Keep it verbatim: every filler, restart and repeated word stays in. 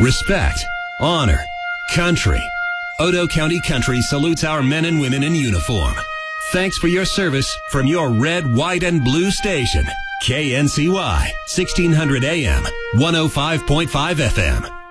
respect, honor, country. Odo County Country salutes our men and women in uniform. Thanks for your service from your red, white, and blue station. K N C Y, sixteen hundred A M, one oh five point five F M.